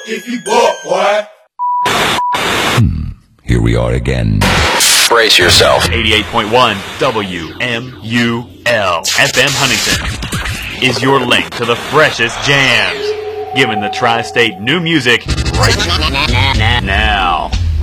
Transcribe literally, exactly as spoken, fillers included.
if you buck, boy. Hmm, here we are again. Brace yourself. eighty-eight point one W M U L F M Huntington is your link to the freshest jams, giving the tri-state new music right now.